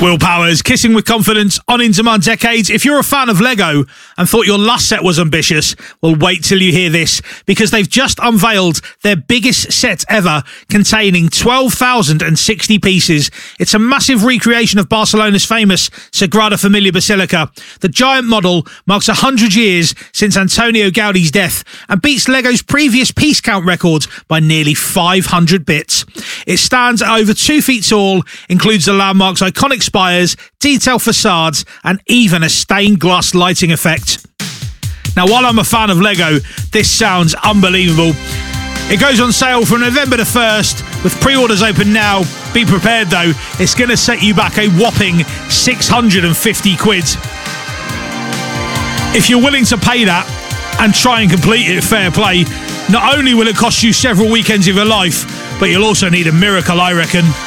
Will Powers, Kissing with Confidence on Into My Decades. If you're a fan of Lego and thought your last set was ambitious, well, wait till you hear this, because they've just unveiled their biggest set ever, containing 12,060 pieces. It's a massive recreation of Barcelona's famous Sagrada Familia Basilica. The giant model marks 100 years since Antonio Gaudi's death and beats Lego's previous piece count records by nearly 500 bits. It stands at over 2 feet tall, includes the landmark's iconic spires, detailed facades, and even a stained glass lighting effect. Now, while I'm a fan of Lego, this sounds unbelievable. It goes on sale from November the 1st, with pre-orders open now. Be prepared though, it's going to set you back a whopping 650 quid. If you're willing to pay that and try and complete it, fair play. Not only will it cost you several weekends of your life, but you'll also need a miracle, I reckon.